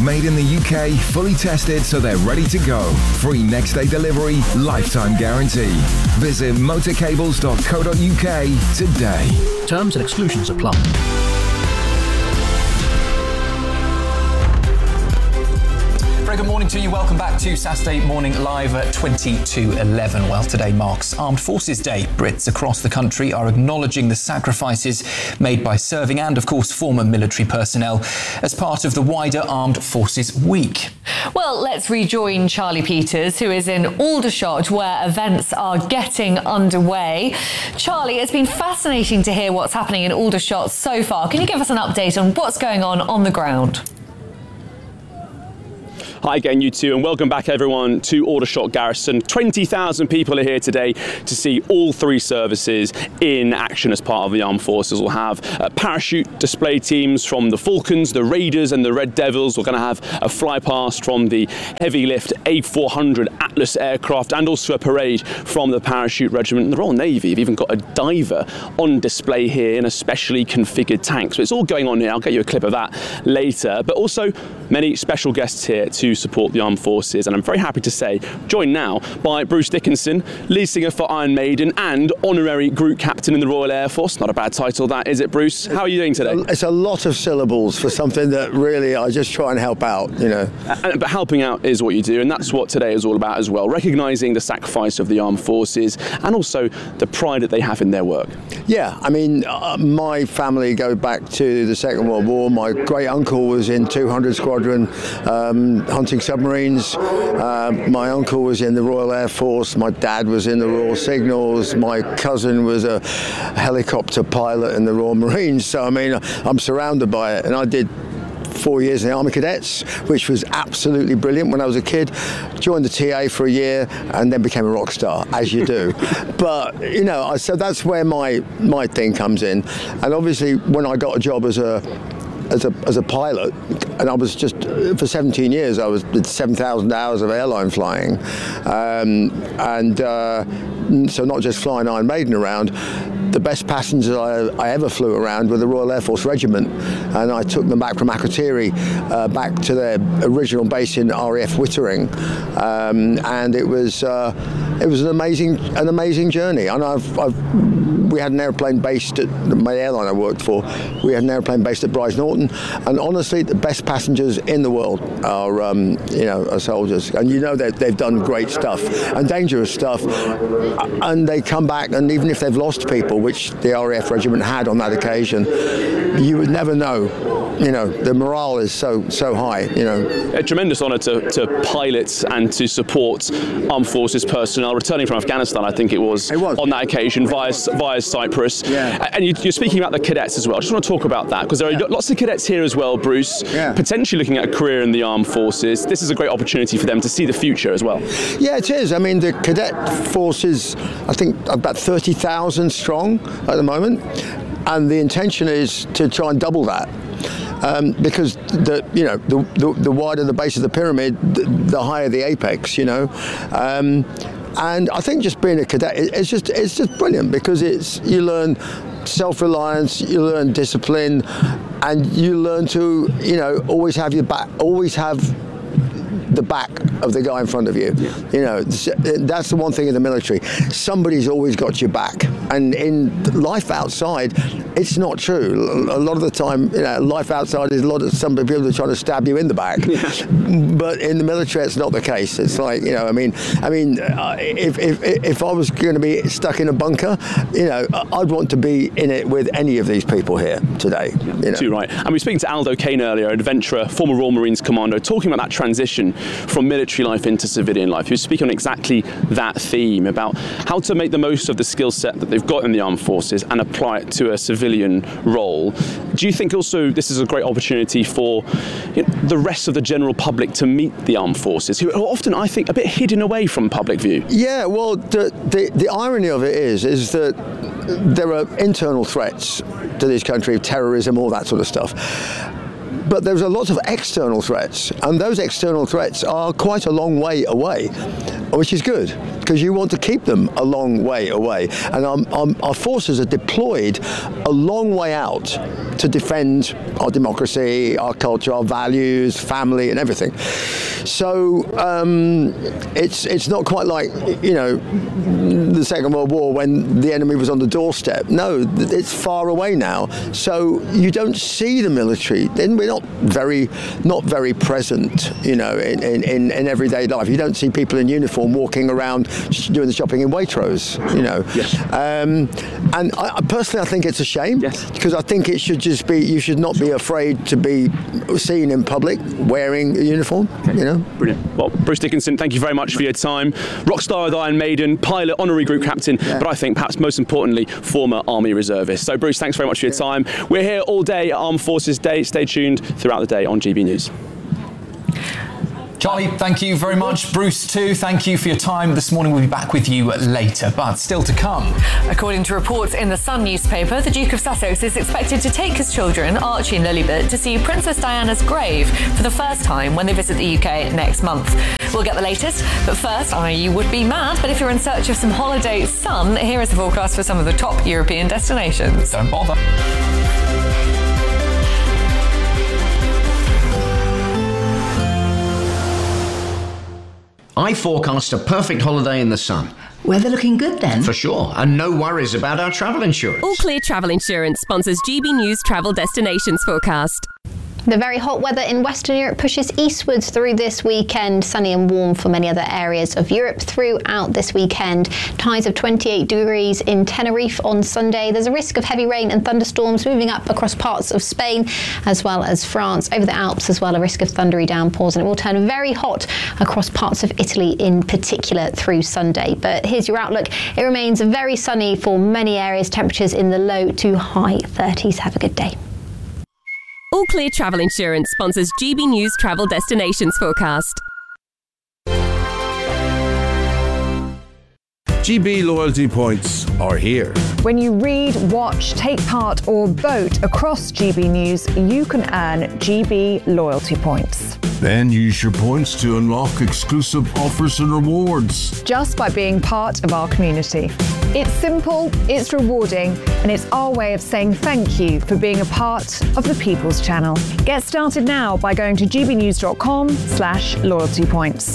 Made in the UK, fully tested so they're ready to go. Free next day delivery, lifetime guarantee. Visit motorcables.co.uk today. Terms and exclusions apply. Very good morning to you. Welcome back to Saturday Morning Live at 22:11. Well, today marks Armed Forces Day. Brits across the country are acknowledging the sacrifices made by serving and, of course, former military personnel as part of the wider Armed Forces Week. Well, let's rejoin Charlie Peters, who is in Aldershot, where events are getting underway. Charlie, it's been fascinating to hear what's happening in Aldershot so far. Can you give us an update on what's going on the ground? Hi again, you two, and welcome back everyone to Aldershot Garrison. 20,000 people are here today to see all three services in action as part of the Armed Forces. We'll have parachute display teams from the Falcons, the Raiders and the Red Devils. We're going to have a fly past from the heavy lift A400 Atlas aircraft and also a parade from the Parachute Regiment and the Royal Navy. You've even got a diver on display here in a specially configured tank. So it's all going on here. I'll get you a clip of that later. But also many special guests here to support the Armed Forces, and I'm very happy to say joined now by Bruce Dickinson, lead singer for Iron Maiden and honorary group captain in the Royal Air Force. Not a bad title that, is it, Bruce? How are you doing today? It's a lot of syllables for something that really I just try and help out, you know. But helping out is what you do, and that's what today is all about as well, recognising the sacrifice of the Armed Forces and also the pride that they have in their work. Yeah, I mean, my family go back to the Second World War. My great uncle was in 200 Squadron, hunting submarines. My uncle was in the Royal Air Force. My dad was in the Royal Signals. My cousin was a helicopter pilot in the Royal Marines. So, I mean, I'm surrounded by it. And I did 4 years in the Army Cadets, which was absolutely brilliant when I was a kid. Joined the TA for a year and then became a rock star, as you do. But, you know, so that's where my thing comes in. And obviously, when I got a job as a pilot, and I was just, for 17 years, I did 7,000 hours of airline flying. So not just flying Iron Maiden around, the best passengers I ever flew around were the Royal Air Force Regiment, and I took them back from Akrotiri back to their original base in RAF Wittering, and it was an amazing journey. And we had an airplane based at my airline I worked for. We had an airplane based at Brize Norton, and honestly, the best passengers in the world are soldiers, and you know that they've done great stuff and dangerous stuff, and they come back, and even if they've lost people, which the RAF Regiment had on that occasion, you would never know. You know, the morale is so high, you know. A tremendous honour to pilot and to support Armed Forces personnel returning from Afghanistan, I think it was on that occasion, via Cyprus. Yeah. And you're speaking about the cadets as well. I just want to talk about that, because there are lots of cadets here as well, Bruce, potentially looking at a career in the Armed Forces. This is a great opportunity for them to see the future as well. Yeah, it is. I mean, the cadet forces, I think, about 30,000 strong at the moment, and the intention is to try and double that. Because the wider the base of the pyramid, the higher the apex, you know. And I think just being a cadet, it's just brilliant, because you learn self-reliance, you learn discipline, and you learn to, you know, always have the back of the guy in front of you. You know, that's the one thing in the military. Somebody's always got your back. And in life outside, it's not true. A lot of the time, you know, life outside is some people are trying to stab you in the back. But in the military, it's not the case. It's like, you know, I mean, if I was going to be stuck in a bunker, you know, I'd want to be in it with any of these people here today. You know? Too right. And we were speaking to Aldo Kane earlier, adventurer, former Royal Marines commando, talking about that transition from military life into civilian life. He was speaking on exactly that theme, about how to make the most of the skill set that they've got in the Armed Forces and apply it to a civilian role. Do you think also this is a great opportunity for the rest of the general public to meet the Armed Forces, who are often, I think, a bit hidden away from public view? Yeah, well, the irony of it is that there are internal threats to this country, terrorism, all that sort of stuff. But there's a lot of external threats, and those external threats are quite a long way away, which is good, because you want to keep them a long way away. And our forces are deployed a long way out to defend our democracy, our culture, our values, family, and everything. So it's not quite like, you know, the Second World War when the enemy was on the doorstep. No, it's far away now. So you don't see the military. Then we're not very present, you know, in everyday life. You don't see people in uniform walking around doing the shopping in Waitrose, you know. Yes. And I personally, I think it's a shame. Yes. Because I think it should just be, you should not be afraid to be seen in public wearing a uniform, you know. Brilliant. Well, Bruce Dickinson, thank you very much for your time. Rock star with Iron Maiden, pilot, honorary group captain, but I think perhaps most importantly, former Army reservist. So Bruce, thanks very much for your time. We're here all day at Armed Forces Day. Stay tuned throughout the day on GB News. Charlie, thank you very much. Bruce too, thank you for your time this morning. We'll be back with you later, but still to come. According to reports in the Sun newspaper, the Duke of Sussex is expected to take his children, Archie and Lilibet, to see Princess Diana's grave for the first time when they visit the UK next month. We'll get the latest, but first, you would be mad, but if you're in search of some holiday sun, here is the forecast for some of the top European destinations. Don't bother. I forecast a perfect holiday in the sun. Weather looking good then? For sure, and no worries about our travel insurance. All Clear Travel Insurance sponsors GB News Travel Destinations forecast. The very hot weather in Western Europe pushes eastwards through this weekend. Sunny and warm for many other areas of Europe throughout this weekend. Highs of 28 degrees in Tenerife on Sunday. There's a risk of heavy rain and thunderstorms moving up across parts of Spain as well as France. Over the Alps as well, a risk of thundery downpours, and it will turn very hot across parts of Italy in particular through Sunday. But here's your outlook. It remains very sunny for many areas. Temperatures in the low to high 30s. Have a good day. All Clear Travel Insurance sponsors GB News Travel Destinations forecast. GB loyalty points are here. When you read, watch, take part or vote across GB News, you can earn GB loyalty points. Then use your points to unlock exclusive offers and rewards. Just by being part of our community. It's simple, it's rewarding, and it's our way of saying thank you for being a part of the People's Channel. Get started now by going to gbnews.com/loyalty points.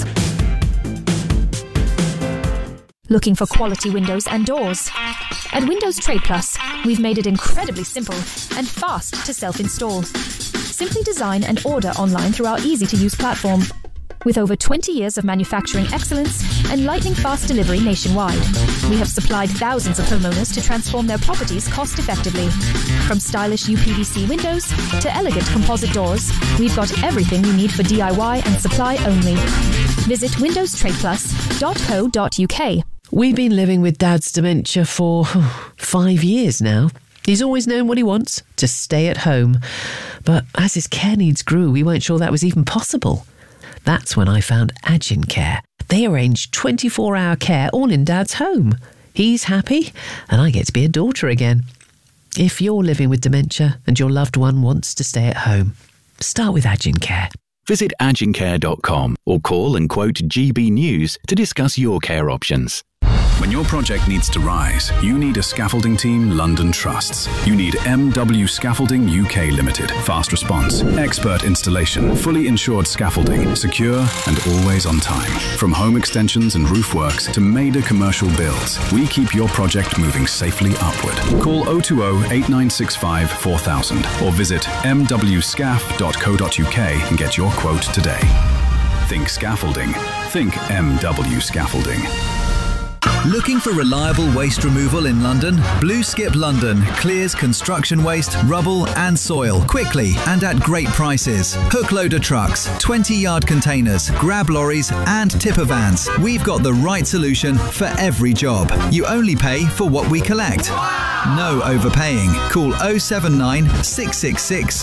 Looking for quality windows and doors? At Windows Trade Plus, we've made it incredibly simple and fast to self-install. Simply design and order online through our easy-to-use platform. With over 20 years of manufacturing excellence and lightning-fast delivery nationwide, we have supplied thousands of homeowners to transform their properties cost-effectively. From stylish UPVC windows to elegant composite doors, we've got everything you need for DIY and supply only. Visit windowstradeplus.co.uk. We've been living with Dad's dementia for 5 years now. He's always known what he wants, to stay at home. But as his care needs grew, we weren't sure that was even possible. That's when I found Agincare. They arrange 24-hour care all in Dad's home. He's happy, and I get to be a daughter again. If you're living with dementia and your loved one wants to stay at home, start with Agincare. Visit agincare.com or call and quote GB News to discuss your care options. When your project needs to rise, you need a scaffolding team London trusts. You need MW Scaffolding UK Limited. Fast response, expert installation, fully insured scaffolding, secure and always on time. From home extensions and roof works to major commercial builds, we keep your project moving safely upward. Call 020 8965 4000 or visit mwscaf.co.uk and get your quote today. Think scaffolding. Think MW Scaffolding. Looking for reliable waste removal in London? Blue Skip London clears construction waste, rubble and soil quickly and at great prices. Hook loader trucks, 20-yard containers, grab lorries and tipper vans. We've got the right solution for every job. You only pay for what we collect. No overpaying. Call 079 666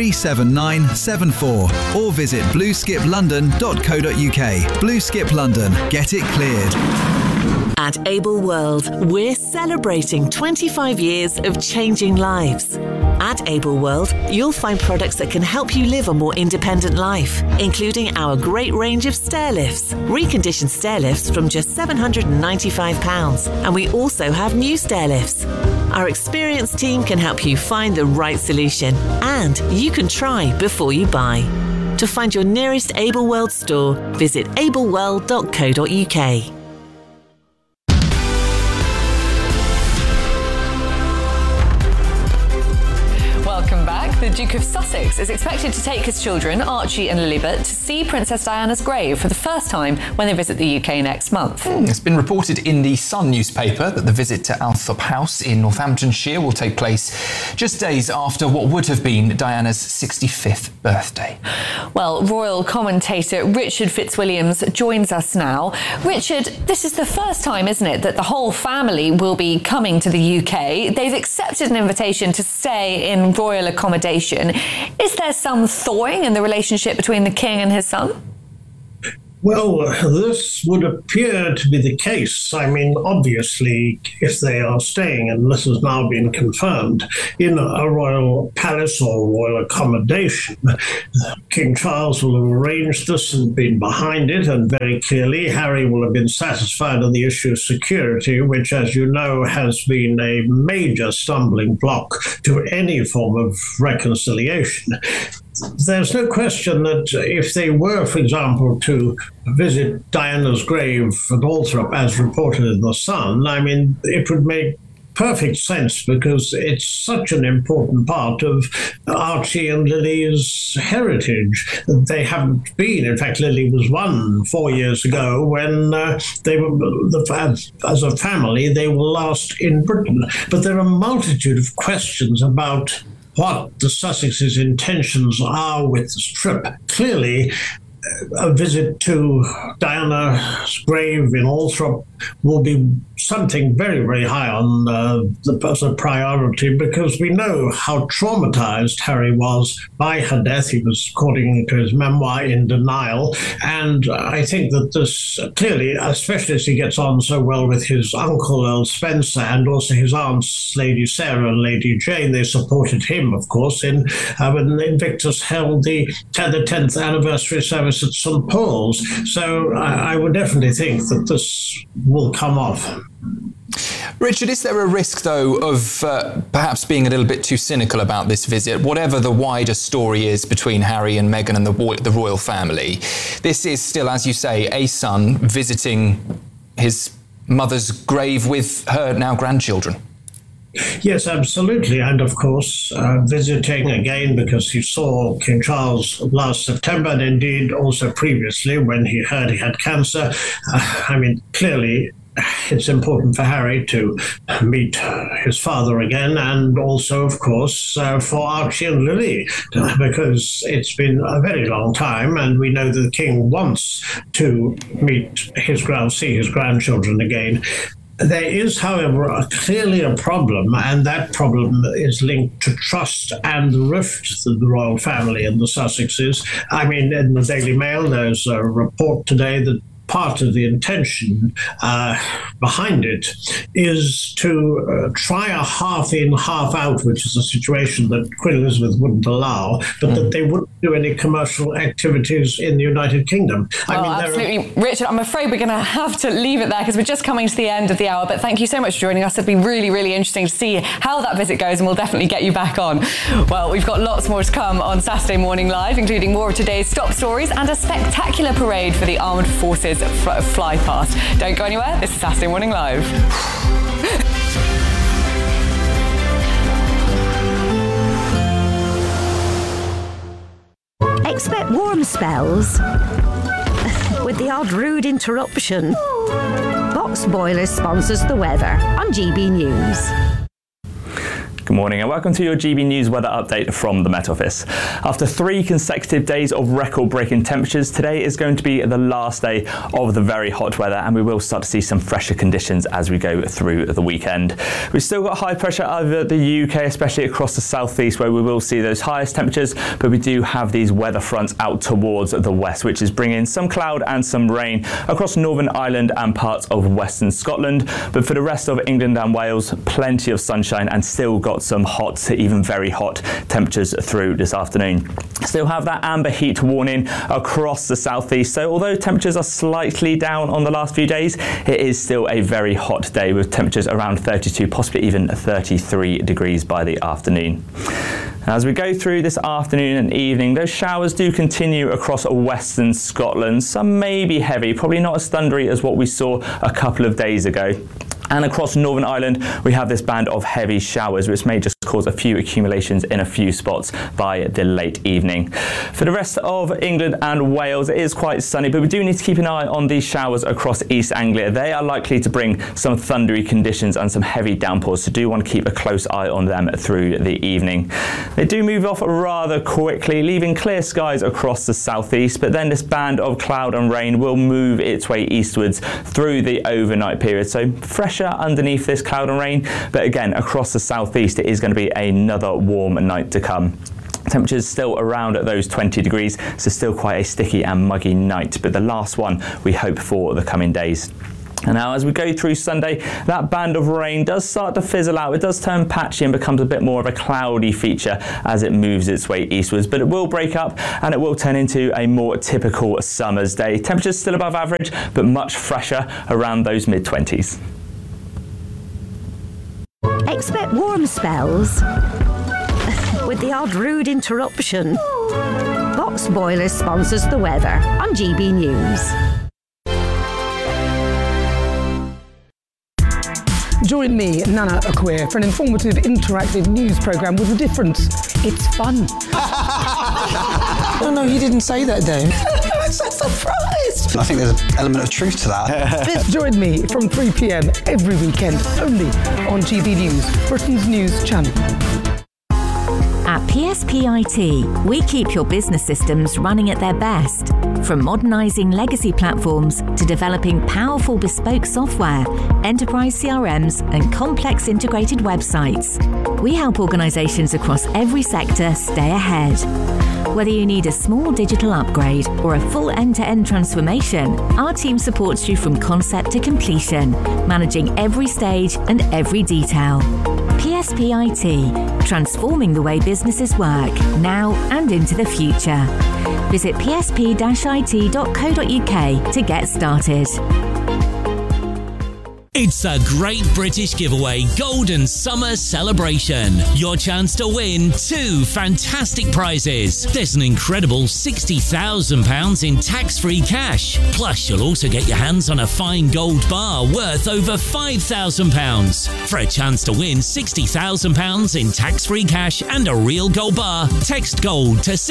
37974 or visit blueskiplondon.co.uk. Blue Skip London. Get it cleared. At Able World, we're celebrating 25 years of changing lives. At Able World, you'll find products that can help you live a more independent life, including our great range of stair lifts, reconditioned stair lifts from just £795, and we also have new stair lifts. Our experienced team can help you find the right solution, and you can try before you buy. To find your nearest Able World store, visit ableworld.co.uk. Welcome back. The Duke of Sussex is expected to take his children, Archie and Lilibet, to see Princess Diana's grave for the first time when they visit the UK next month. It's been reported in the Sun newspaper that the visit to Althorp House in Northamptonshire will take place just days after what would have been Diana's 65th birthday. Well, royal commentator Richard Fitzwilliams joins us now. Richard, this is the first time, isn't it, that the whole family will be coming to the UK. They've accepted an invitation to stay in royal accommodation. Is there some thawing in the relationship between the king and his son? Well, this would appear to be the case. I mean, obviously, if they are staying, and this has now been confirmed, in a royal palace or royal accommodation, King Charles will have arranged this and been behind it, and very clearly Harry will have been satisfied on the issue of security, which, as you know, has been a major stumbling block to any form of reconciliation. There's no question that if they were, for example, to visit Diana's grave at Althorp, as reported in The Sun, I mean, it would make perfect sense because it's such an important part of Archie and Lily's heritage. They haven't been. In fact, Lily was 1 4 years ago when they were, as a family, they were last in Britain. But there are a multitude of questions about what the Sussex's intentions are with this trip. Clearly, a visit to Diana's grave in Althorp will be something very, very high on as a priority, because we know how traumatized Harry was by her death. He was, according to his memoir, in denial. And I think that this clearly, especially as he gets on so well with his uncle, Earl Spencer, and also his aunts, Lady Sarah and Lady Jane, they supported him, of course, when Invictus held the 10th anniversary service at St. Paul's. So I would definitely think that this will come off. Richard, is there a risk, though, of perhaps being a little bit too cynical about this visit? Whatever the wider story is between Harry and Meghan and the royal family, this is still, as you say, a son visiting his mother's grave with her now grandchildren. Yes, absolutely. And of course, visiting again because he saw King Charles last September, and indeed also previously when he heard he had cancer. I mean, clearly it's important for Harry to meet his father again, and also, of course, for Archie and Lily, because it's been a very long time, and we know that the king wants to see his grandchildren again. There is, however, clearly a problem, and that problem is linked to trust and the rift of the royal family and the Sussexes. I mean, in the Daily Mail, there's a report today that part of the intention behind it is to try a half in, half out, which is a situation that Queen Elizabeth wouldn't allow, but that they wouldn't do any commercial activities in the United Kingdom. Absolutely. Richard, I'm afraid we're going to have to leave it there because we're just coming to the end of the hour, but thank you so much for joining us. It'd be really, really interesting to see how that visit goes, and we'll definitely get you back on. Well, we've got lots more to come on Saturday Morning Live, including more of today's top stories and a spectacular parade for the armed forces fly past. Don't go anywhere. This is Saturday Morning Live. Expect warm spells with the odd rude interruption. Box Boilers sponsors the weather on GB News. Good morning and welcome to your GB News weather update from the Met Office. After 3 consecutive days of record-breaking temperatures, today is going to be the last day of the very hot weather, and we will start to see some fresher conditions as we go through the weekend. We've still got high pressure over the UK, especially across the southeast, where we will see those highest temperatures, but we do have these weather fronts out towards the west, which is bringing some cloud and some rain across Northern Ireland and parts of Western Scotland. But for the rest of England and Wales, plenty of sunshine and still got got some hot to even very hot temperatures through this afternoon. Still have that amber heat warning across the southeast, so although temperatures are slightly down on the last few days, it is still a very hot day with temperatures around 32, possibly even 33 degrees by the afternoon. As we go through this afternoon and evening, those showers do continue across western Scotland. Some may be heavy, probably not as thundery as what we saw a couple of days ago. And across Northern Ireland, we have this band of heavy showers, which may just cause a few accumulations in a few spots by the late evening. For the rest of England and Wales, it is quite sunny, but we do need to keep an eye on these showers across East Anglia. They are likely to bring some thundery conditions and some heavy downpours, so do want to keep a close eye on them through the evening. They do move off rather quickly, leaving clear skies across the southeast, but then this band of cloud and rain will move its way eastwards through the overnight period. So fresh underneath this cloud and rain, but again across the southeast it is going to be another warm night to come. Temperatures still around at those 20 degrees, so still quite a sticky and muggy night, but the last one we hope for the coming days. And now as we go through Sunday, that band of rain does start to fizzle out. It does turn patchy and becomes a bit more of a cloudy feature as it moves its way eastwards, but it will break up and it will turn into a more typical summer's day. Temperatures still above average, but much fresher around those mid-20s. Expect warm spells with the odd rude interruption. Box Boilers sponsors the weather on GB News. Join me, Nana Akweer, for an informative, interactive news programme with a difference. It's fun. No, you didn't say that, Dave. I'm so surprised. I think there's an element of truth to that. Join me from 3 p.m. every weekend, only on GB News, Britain's news channel. At PSP IT, we keep your business systems running at their best. From modernising legacy platforms to developing powerful bespoke software, enterprise CRMs and complex integrated websites, we help organisations across every sector stay ahead. Whether you need a small digital upgrade or a full end-to-end transformation, our team supports you from concept to completion, managing every stage and every detail. PSP IT, transforming the way businesses work, now and into the future. Visit psp-it.co.uk to get started. It's a Great British Giveaway Golden Summer Celebration. Your chance to win 2 fantastic prizes. There's an incredible £60,000 in tax-free cash. Plus, you'll also get your hands on a fine gold bar worth over £5,000. For a chance to win £60,000 in tax-free cash and a real gold bar, text GOLD to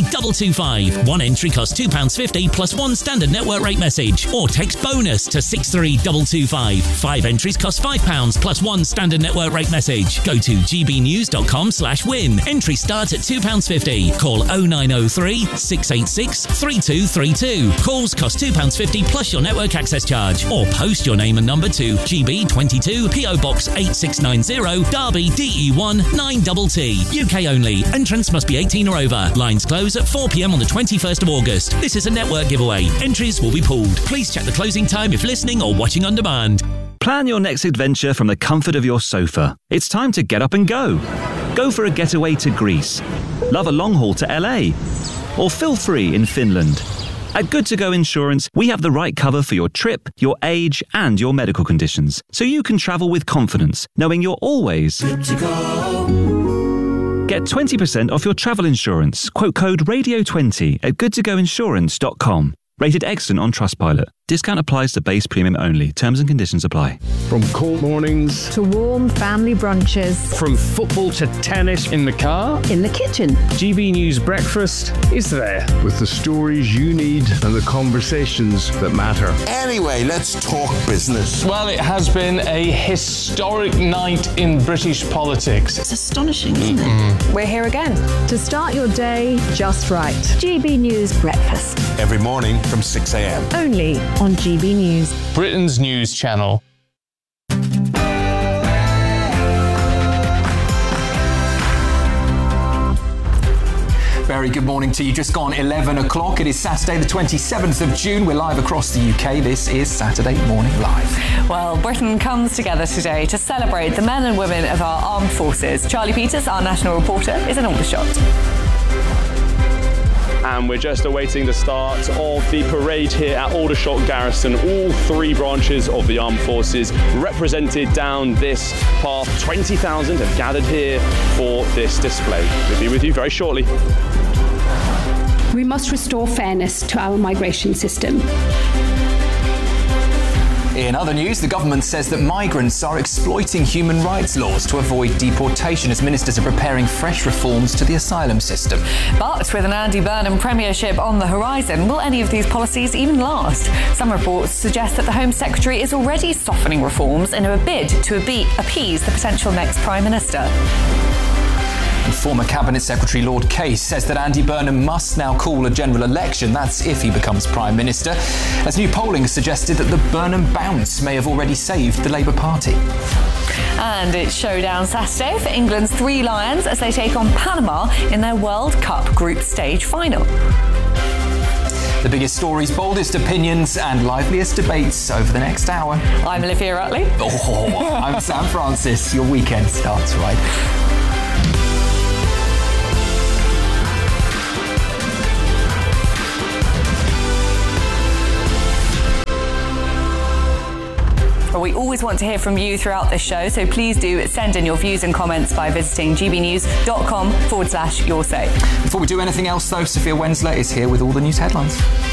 63225. One entry costs £2.50 plus one standard network rate message. Or text BONUS to 63225. 5 entries cost £5 plus one standard network rate message. Go to gbnews.com/win. Entry start at £2.50. Call 0903 686 3232. Calls cost £2.50 plus your network access charge. Or post your name and number to GB22 PO Box 8690 Derby DE1 9TT. UK only. Entrance must be 18 or over. Lines close at 4 p.m. on the 21st of August. This is a network giveaway. Entries will be pooled. Please check the closing time if listening or watching on demand. Plan your next adventure from the comfort of your sofa. It's time to get up and go. Go for a getaway to Greece. Love a long haul to LA. Or feel free in Finland. At Good To Go Insurance, we have the right cover for your trip, your age, and your medical conditions, so you can travel with confidence, knowing you're always good to go. Get 20% off your travel insurance. Quote code RADIO20 at goodtogoinsurance.com. Rated excellent on Trustpilot. Discount applies to base premium only. Terms and conditions apply. From cold mornings to warm family brunches. From football to tennis in the car. In the kitchen. GB News Breakfast is there. With the stories you need and the conversations that matter. Anyway, let's talk business. Well, it has been a historic night in British politics. It's astonishing, isn't it? We're here again to start your day just right. GB News Breakfast. Every morning from 6 a.m. Only on GB News. Britain's news channel. Very good morning to you. Just gone 11 o'clock. It is Saturday, the 27th of June. We're live across the UK. This is Saturday Morning Live. Well, Britain comes together today to celebrate the men and women of our armed forces. Charlie Peters, our national reporter, is in Aldershot. And we're just awaiting the start of the parade here at Aldershot Garrison. All three branches of the armed forces represented down this path. 20,000 have gathered here for this display. We'll be with you very shortly. We must restore fairness to our migration system. In other news, the government says that migrants are exploiting human rights laws to avoid deportation as ministers are preparing fresh reforms to the asylum system. But with an Andy Burnham premiership on the horizon, will any of these policies even last? Some reports suggest that the Home Secretary is already softening reforms in a bid to appease the potential next Prime Minister. And former Cabinet Secretary Lord Case says that Andy Burnham must now call a general election. That's if he becomes Prime Minister, as new polling has suggested that the Burnham bounce may have already saved the Labour Party. And it's showdown Saturday for England's Three Lions as they take on Panama in their World Cup group stage final. The biggest stories, boldest opinions and liveliest debates over the next hour. I'm Olivia Rutley. I'm Sam Francis. Your weekend starts right. We always want to hear from you throughout this show, so please do send in your views and comments by visiting gbnews.com/your say. Before we do anything else, though, Sophia Wensler is here with all the news headlines.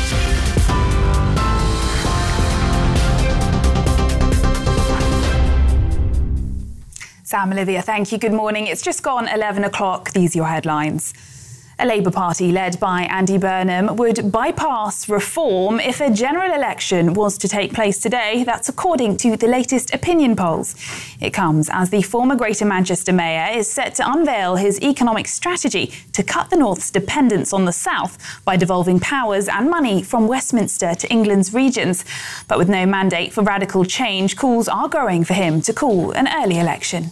Sam, Olivia, thank you. Good morning. It's just gone 11 o'clock. These are your headlines. A Labour Party led by Andy Burnham would bypass reform if a general election was to take place today. That's according to the latest opinion polls. It comes as the former Greater Manchester Mayor is set to unveil his economic strategy to cut the North's dependence on the South by devolving powers and money from Westminster to England's regions. But with no mandate for radical change, calls are growing for him to call an early election.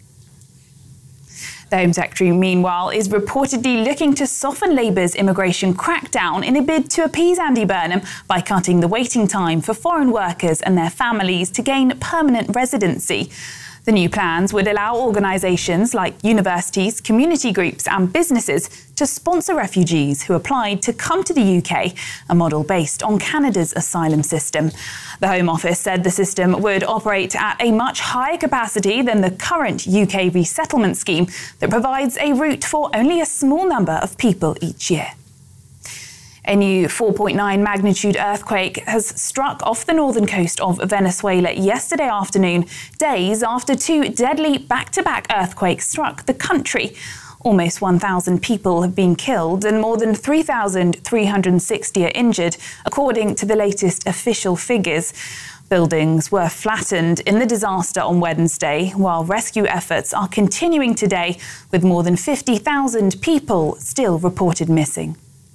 The Home Secretary, meanwhile, is reportedly looking to soften Labour's immigration crackdown in a bid to appease Andy Burnham by cutting the waiting time for foreign workers and their families to gain permanent residency. The new plans would allow organisations like universities, community groups and businesses to sponsor refugees who applied to come to the UK, a model based on Canada's asylum system. The Home Office said the system would operate at a much higher capacity than the current UK resettlement scheme that provides a route for only a small number of people each year. A new 4.9 magnitude earthquake has struck off the northern coast of Venezuela yesterday afternoon, days after two deadly back-to-back earthquakes struck the country. Almost 1,000 people have been killed and more than 3,360 are injured, according to the latest official figures. Buildings were flattened in the disaster on Wednesday, while rescue efforts are continuing today, with more than 50,000 people still reported missing.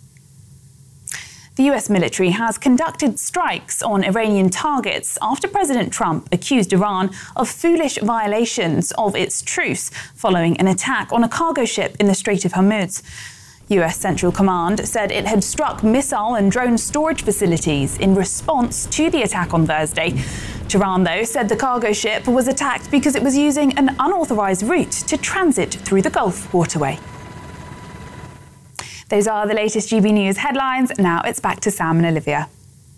The US military has conducted strikes on Iranian targets after President Trump accused Iran of foolish violations of its truce following an attack on a cargo ship in the Strait of Hormuz. US Central Command said it had struck missile and drone storage facilities in response to the attack on Thursday. Tehran, though, said the cargo ship was attacked because it was using an unauthorized route to transit through the Gulf waterway. Those are the latest GB News headlines. Now it's back to Sam and Olivia.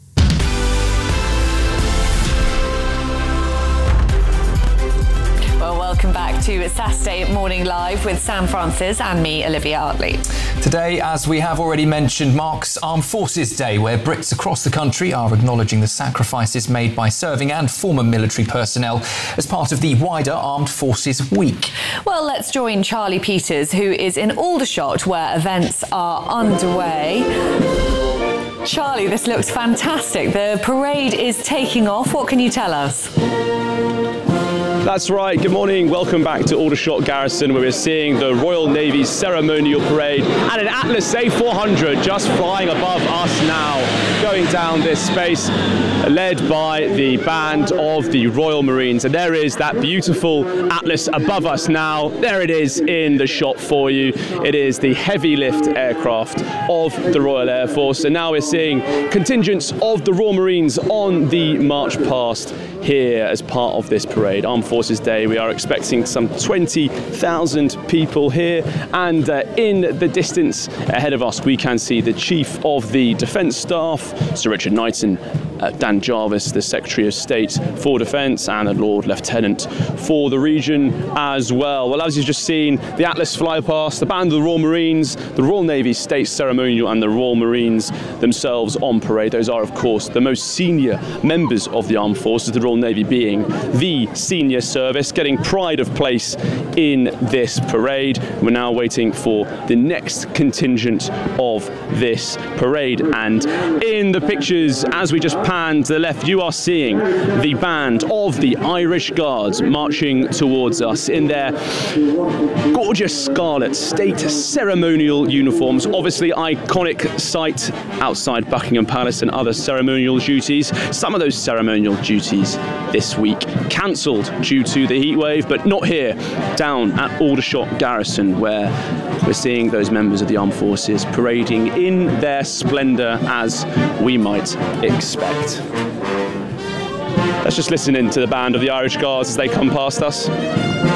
Well, welcome back to Saturday Morning Live with Sam Francis and me, Olivia Hartley. Today, as we have already mentioned, marks Armed Forces Day, where Brits across the country are acknowledging the sacrifices made by serving and former military personnel as part of the wider Armed Forces Week. Well, let's join Charlie Peters, who is in Aldershot, where events are underway. Charlie, this looks fantastic. The parade is taking off. What can you tell us? That's right. Good morning. Welcome back to Aldershot Garrison, where we're seeing the Royal Navy's ceremonial parade and an Atlas A400 just flying above us now, going down this space, led by the band of the Royal Marines. And there is that beautiful Atlas above us now. There it is in the shot for you. It is the heavy lift aircraft of the Royal Air Force. And now we're seeing contingents of the Royal Marines on the march past here as part of this parade. Armed Forces Day, we are expecting some 20,000 people here, and in the distance ahead of us we can see the Chief of the Defence Staff, Sir Richard Knighton, Dan Jarvis, the Secretary of State for Defence, and the Lord Lieutenant for the region as well. Well, as you've just seen, the Atlas fly past, the band of the Royal Marines, the Royal Navy State Ceremonial, and the Royal Marines themselves on parade. Those are, of course, the most senior members of the Armed Forces, the Royal Navy being the senior service, getting pride of place in this parade. We're now waiting for the next contingent of this parade, and in the pictures, as we just pan to the left, you are seeing the band of the Irish Guards marching towards us in their gorgeous scarlet state ceremonial uniforms. Obviously iconic sight outside Buckingham Palace and other ceremonial duties. Some of those ceremonial duties this week cancelled due to the heat wave, but not here, down at Aldershot Garrison, where we're seeing those members of the Armed Forces parading in their splendour as we might expect. Let's just listen in to the band of the Irish Guards as they come past us.